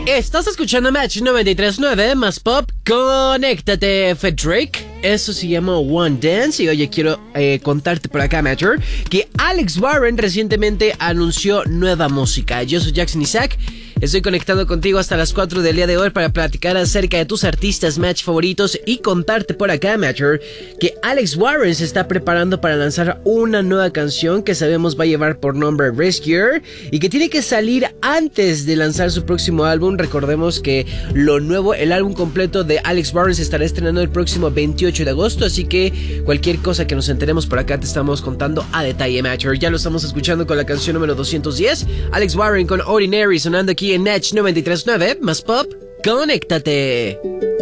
Estás escuchando Match 93.9 más pop. Conéctate, fue Drake. Eso se llama One Dance. Y oye, quiero contarte por acá, Matcher, que Alex Warren recientemente anunció nueva música. Yo soy Jackson Isaac. Estoy conectado contigo hasta las 4 del día de hoy para platicar acerca de tus artistas Match favoritos y contarte por acá, Matcher, que Alex Warren se está preparando para lanzar una nueva canción que sabemos va a llevar por nombre Rescuer y que tiene que salir antes de lanzar su próximo álbum. Recordemos que lo nuevo, el álbum completo de Alex Warren se estará estrenando el próximo 28 de agosto, así que cualquier cosa que nos enteremos por acá te estamos contando a detalle, Matcher. Ya lo estamos escuchando con la canción número 210, Alex Warren con Ordinary, sonando aquí en Match 93.9 más pop. Conéctate.